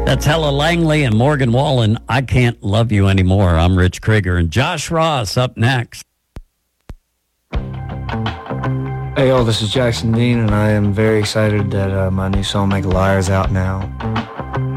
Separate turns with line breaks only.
That's Hella Langley and Morgan Wallen. I Can't Love You Anymore. I'm Rich Krieger, and Josh Ross up next.
Hey, y'all, this is Jackson Dean, and I am very excited that my new song, Make a Liar, is out now.